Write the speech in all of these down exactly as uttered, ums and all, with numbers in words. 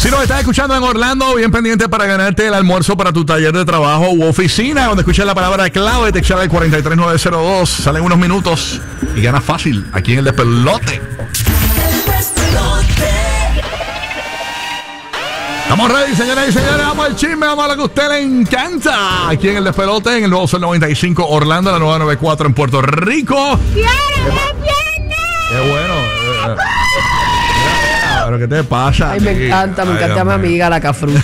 Si nos estás escuchando en Orlando, bien pendiente para ganarte el almuerzo para tu taller de trabajo u oficina. Cuando escuches la palabra clave, te exchala el cuatro tres nueve cero dos. Salen unos minutos y ganas fácil aquí en el despelote. Estamos ready, señoras y señores. Vamos al chisme, vamos a lo que a usted le encanta. Aquí en el despelote, en el nuevo Sol noventa y cinco Orlando, la nueva noventa y cuatro en Puerto Rico. ¡Quiero el viernes! ¡Qué bueno! Eh, ¿Pero qué te pasa? Ay, me encanta, me Ay, encanta Dios mi mío. amiga la Cafruchi.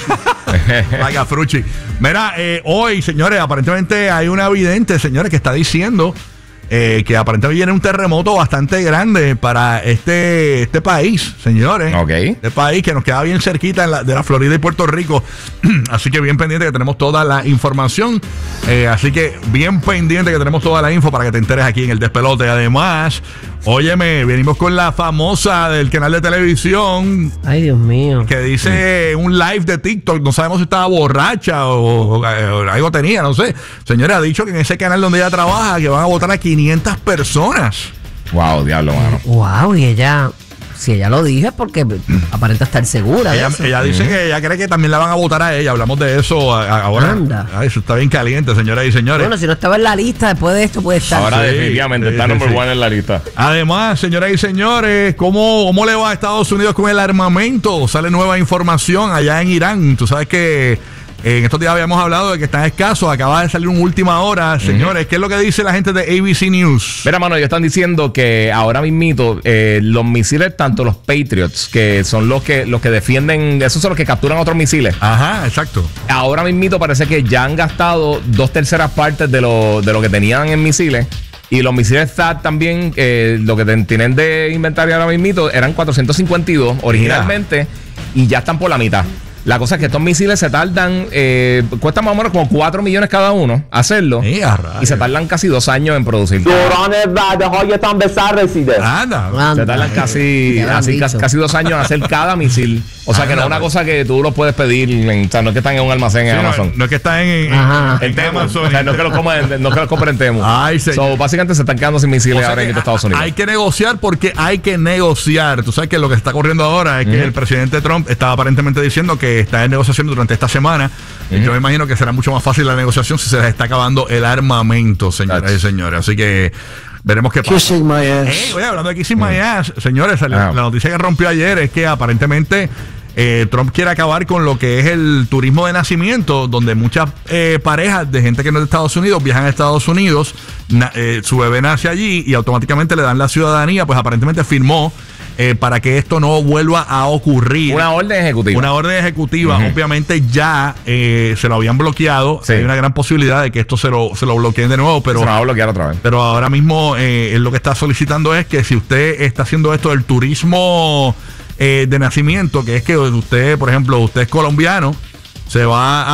La Cafruchi. Mira, eh, hoy, señores, aparentemente hay una vidente, señores, que está diciendo eh, que aparentemente viene un terremoto bastante grande para este, este país, señores. Ok. Este país que nos queda bien cerquita en la, de la Florida y Puerto Rico. Así que bien pendiente que tenemos toda la información. Eh, así que bien pendiente que tenemos toda la info para que te enteres aquí en el despelote. Además, óyeme, venimos con la famosa del canal de televisión Ay, Dios mío. que dice un live de TikTok, no sabemos si estaba borracha o, o, o algo tenía, no sé. Señora, ha dicho que en ese canal donde ella trabaja que van a votar a quinientas personas. Wow, diablo, mano. Wow, y ella, si ella lo dijo es porque aparenta estar segura de Ella, eso. ella dice que ella cree que también la van a votar a ella. Hablamos de eso a- a- ahora. Anda. Ay, eso está bien caliente, señoras y señores. Bueno, si no estaba en la lista, después de esto puede estar. Ahora Sí, definitivamente sí, está sí, number sí. one en la lista. Además, señoras y señores, ¿cómo, ¿cómo le va a Estados Unidos con el armamento? Sale nueva información allá en Irán. Tú sabes que eh, en estos días habíamos hablado de que están escasos. Acaba de salir una última hora. Señores, ¿qué es lo que dice la gente de A B C News? Mira, mano, ellos están diciendo que ahora mismito eh, los misiles, tanto los Patriots, que son los que los que defienden, esos son los que capturan otros misiles. Ajá, exacto. Ahora mismito parece que ya han gastado dos terceras partes de lo, de lo que tenían en misiles. Y los misiles T A D también, eh, lo que ten- tienen de inventario ahora mismito, eran cuatrocientos cincuenta y dos originalmente y ya están por la mitad. La cosa es que estos misiles se tardan, eh, cuestan más o menos como cuatro millones cada uno hacerlo. Sí, a rayos. Y se tardan casi dos años en producir. دوران وعده‌هایتان به سر رسیده. Anda. Anda. Se tardan casi, Ya lo han así, dicho. casi, casi dos años en hacer cada misil. O sea que no es una cosa que tú lo puedes pedir, en- o sea, no es que están en un almacén en Sí, no, Amazon. no es que está en, en, Ajá. en En Amazon. O sea, no es que lo comen, no es que lo compren en Temu. Ay, señor. So, básicamente se están quedando sin O misiles sea ahora que en Estados Unidos. hay que negociar porque hay que negociar. Tú sabes que lo que está ocurriendo ahora es que el presidente Trump estaba aparentemente diciendo que está en negociación durante esta semana. Yo me imagino que será mucho más fácil la negociación si se les está acabando el armamento, señoras y señores. Así que veremos qué pasa. Kissing my ass. Ey, oye, hablando de Kissing My Ass, señores, la, Ah. la noticia que rompió ayer es que aparentemente eh, Trump quiere acabar con lo que es el turismo de nacimiento, donde muchas eh, parejas de gente que no es de Estados Unidos viajan a Estados Unidos, na- eh, su bebé nace allí y automáticamente le dan la ciudadanía. Pues aparentemente firmó eh, para que esto no vuelva a ocurrir. Una orden ejecutiva. Una orden ejecutiva. Ujú. Obviamente ya eh, se lo habían bloqueado. Sí. Hay una gran posibilidad de que esto se lo, se lo bloqueen de nuevo, pero se nos va a bloquear otra vez. pero ahora mismo eh, él lo que está solicitando es que si usted está haciendo esto del turismo eh, de nacimiento, que es que usted, por ejemplo, usted es colombiano, se va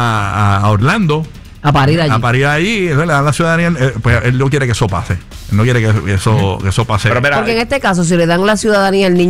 a, a Orlando A parir allí. a parir allí, le dan la ciudadanía, eh, pues él no quiere que eso pase. Él no quiere que eso, que eso pase. Pero espera, Porque en este caso, si le dan la ciudadanía al niño